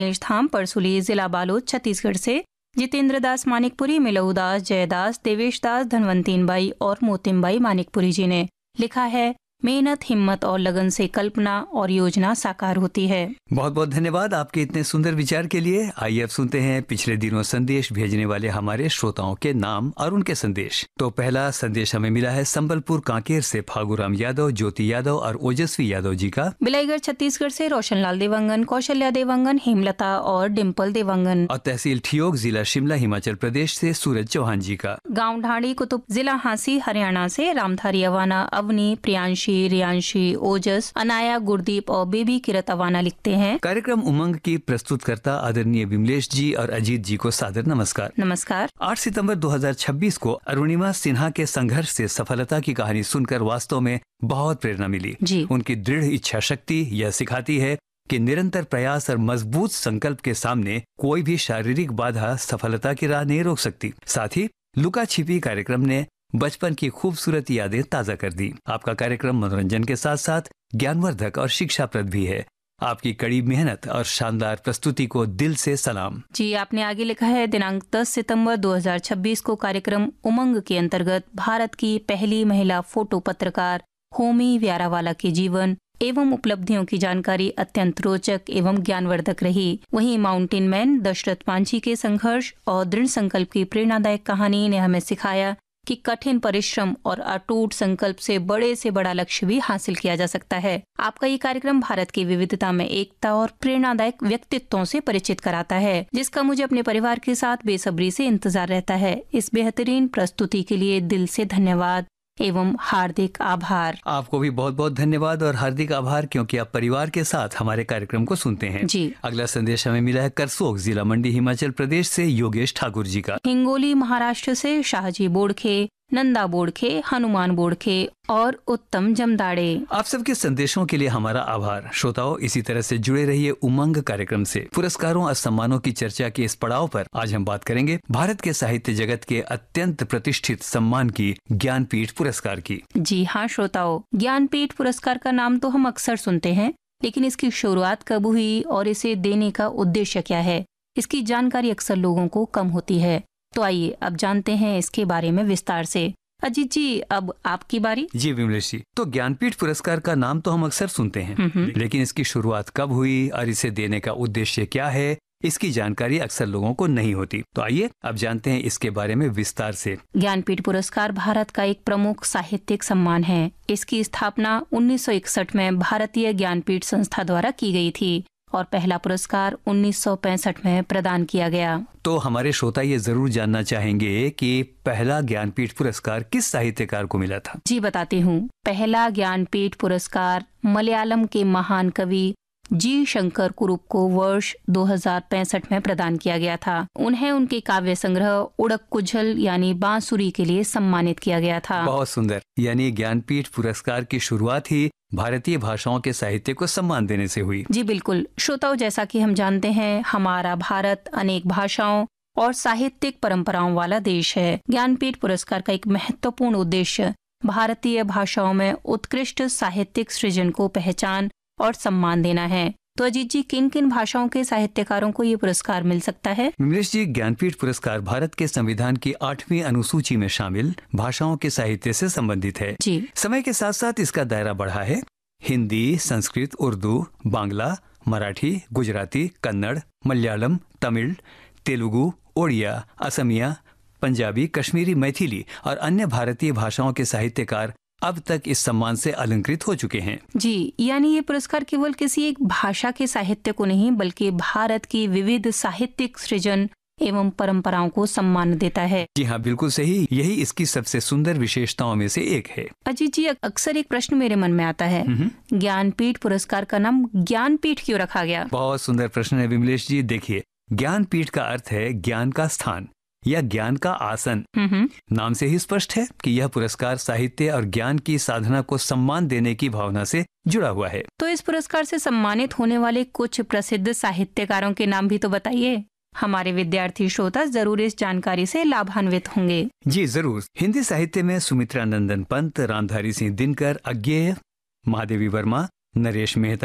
गणेश धाम परसुली, जिला बालोद, छत्तीसगढ़ से जितेंद्र दास मानिकपुरी, मिलऊ दास, जयदास, देवेश दास, धनवंतीन बाई और मोतिम बाई मानिकपुरी जी ने लिखा है, मेहनत, हिम्मत और लगन से कल्पना और योजना साकार होती है। बहुत बहुत धन्यवाद आपके इतने सुंदर विचार के लिए। आइए अब सुनते हैं पिछले दिनों संदेश भेजने वाले हमारे श्रोताओं के नाम और उनके संदेश। तो पहला संदेश हमें मिला है संबलपुर कांकेर से फागुराम यादव, ज्योति यादव और ओजस्वी यादव जी का। बिलाईगढ़ छत्तीसगढ़ से रोशनलाल देवंगन, कौशल्या देवंगन, हेमलता और डिम्पल देवंगन। और तहसील ठियोग, जिला शिमला, हिमाचल प्रदेश से सूरज चौहान जी का। गाँव ढाणी कुतुब, जिला हांसी, हरियाणा से रामधारी अवाना, अवनी, प्रियांशी, रियांशी, ओजस, अनाया, गुरदीप और बेबी किरत अवाना लिखते हैं। कार्यक्रम उमंग की प्रस्तुतकर्ता आदरणीय विमलेश जी और अजीत जी को सादर नमस्कार। नमस्कार। 8 सितंबर 2026 को अरुणिमा सिन्हा के संघर्ष से सफलता की कहानी सुनकर वास्तव में बहुत प्रेरणा मिली जी। उनकी दृढ़ इच्छा शक्ति यह सिखाती है कि निरंतर प्रयास और मजबूत संकल्प के सामने कोई भी शारीरिक बाधा सफलता की राह नहीं रोक सकती। साथ ही लुका छिपी कार्यक्रम ने बचपन की खूबसूरत यादें ताजा कर दी। आपका कार्यक्रम मनोरंजन के साथ साथ ज्ञानवर्धक और शिक्षाप्रद भी है। आपकी कड़ी मेहनत और शानदार प्रस्तुति को दिल से सलाम। जी, आपने आगे लिखा है, दिनांक 10 सितंबर 2026 को कार्यक्रम उमंग के अंतर्गत भारत की पहली महिला फोटो पत्रकार होमी व्यारावाला के जीवन एवं उपलब्धियों की जानकारी अत्यंत रोचक एवं ज्ञानवर्धक रही। वहीं माउंटेन मैन दशरथ मांझी के संघर्ष और दृढ़ संकल्प की प्रेरणादायक कहानी ने हमें सिखाया कि कठिन परिश्रम और अटूट संकल्प से बड़ा लक्ष्य भी हासिल किया जा सकता है। आपका ये कार्यक्रम भारत की विविधता में एकता और प्रेरणादायक व्यक्तित्वों से परिचित कराता है, जिसका मुझे अपने परिवार के साथ बेसब्री से इंतजार रहता है। इस बेहतरीन प्रस्तुति के लिए दिल से धन्यवाद एवं हार्दिक आभार। आपको भी बहुत बहुत धन्यवाद और हार्दिक आभार, क्योंकि आप परिवार के साथ हमारे कार्यक्रम को सुनते हैं। जी। अगला संदेश हमें मिला है करसोग, जिला मंडी, हिमाचल प्रदेश से योगेश ठाकुर जी का। हिंगोली महाराष्ट्र से शाहजी बोड़खे, नंदा बोड़खे, हनुमान बोड़खे और उत्तम जमदाड़े। आप सबके संदेशों के लिए हमारा आभार। श्रोताओं, इसी तरह से जुड़े रहिए उमंग कार्यक्रम से। पुरस्कारों और सम्मानों की चर्चा के इस पड़ाव पर आज हम बात करेंगे भारत के साहित्य जगत के अत्यंत प्रतिष्ठित सम्मान की ज्ञानपीठ पुरस्कार की। जी हाँ श्रोताओं, ज्ञानपीठ पुरस्कार का नाम तो हम अक्सर सुनते हैं, लेकिन इसकी शुरुआत कब हुई और इसे देने का उद्देश्य क्या है, इसकी जानकारी अक्सर लोगों को कम होती है। तो आइए अब जानते हैं इसके बारे में विस्तार से। अजीत जी, अब आपकी बारी। जी विमलेश जी, तो ज्ञानपीठ पुरस्कार का नाम तो हम अक्सर सुनते हैं, लेकिन इसकी शुरुआत कब हुई और इसे देने का उद्देश्य क्या है, इसकी जानकारी अक्सर लोगों को नहीं होती। तो आइए अब जानते हैं इसके बारे में विस्तार से। ज्ञानपीठ पुरस्कार भारत का एक प्रमुख साहित्यिक सम्मान है। इसकी स्थापना 1961 में भारतीय ज्ञानपीठ संस्था द्वारा की गई थी और पहला पुरस्कार 1965 में प्रदान किया गया। तो हमारे श्रोता ये जरूर जानना चाहेंगे कि पहला ज्ञानपीठ पुरस्कार किस साहित्यकार को मिला था। जी बताती हूँ। पहला ज्ञानपीठ पुरस्कार मलयालम के महान कवि जी शंकर कुरुप को वर्ष 2065 में प्रदान किया गया था। उन्हें उनके काव्य संग्रह उड़क्कुझल यानी बांसुरी के लिए सम्मानित किया गया था। बहुत सुंदर। यानी ज्ञानपीठ पुरस्कार की शुरुआत ही भारतीय भाषाओं के साहित्य को सम्मान देने से हुई। जी बिल्कुल। श्रोताओं, जैसा कि हम जानते हैं, हमारा भारत अनेक भाषाओं और साहित्यिक परंपराओं वाला देश है। ज्ञानपीठ पुरस्कार का एक महत्वपूर्ण उद्देश्य भारतीय भाषाओं में उत्कृष्ट साहित्यिक सृजन को पहचान और सम्मान देना है। तो अजीत जी, किन किन भाषाओं के साहित्यकारों को ये पुरस्कार मिल सकता है? विमलेश जी, ज्ञानपीठ पुरस्कार भारत के संविधान की 8वीं अनुसूची में शामिल भाषाओं के साहित्य से संबंधित है। जी। समय के साथ साथ इसका दायरा बढ़ा है। हिंदी, संस्कृत, उर्दू, बांग्ला, मराठी, गुजराती, कन्नड़, मलयालम, तमिल, तेलुगु, ओडिया, असमिया, पंजाबी, कश्मीरी, मैथिली और अन्य भारतीय भाषाओं के साहित्यकार अब तक इस सम्मान से अलंकृत हो चुके हैं। जी, यानी ये पुरस्कार केवल किसी एक भाषा के साहित्य को नहीं, बल्कि भारत की विविध साहित्यिक सृजन एवं परंपराओं को सम्मान देता है। जी हाँ, बिल्कुल सही। यही इसकी सबसे सुंदर विशेषताओं में से एक है। अजीत जी, अक्सर एक प्रश्न मेरे मन में आता है, ज्ञानपीठ पुरस्कार का नाम ज्ञानपीठ क्यों रखा गया? बहुत सुंदर प्रश्न है विमलेश जी। देखिए, ज्ञानपीठ का अर्थ है ज्ञान का स्थान या ज्ञान का आसन। नाम से ही स्पष्ट है कि यह पुरस्कार साहित्य और ज्ञान की साधना को सम्मान देने की भावना से जुड़ा हुआ है। तो इस पुरस्कार से सम्मानित होने वाले कुछ प्रसिद्ध साहित्यकारों के नाम भी तो बताइए। हमारे विद्यार्थी श्रोता जरूर इस जानकारी से लाभान्वित होंगे। जी जरूर। हिंदी साहित्य में सुमित्रा नंदन पंत, रामधारी सिंह दिनकर, अज्ञेय, महादेवी वर्मा, नरेश मेहता,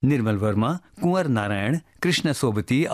निर्मल वर्मा, कुंवर नारायण, कृष्ण सोबती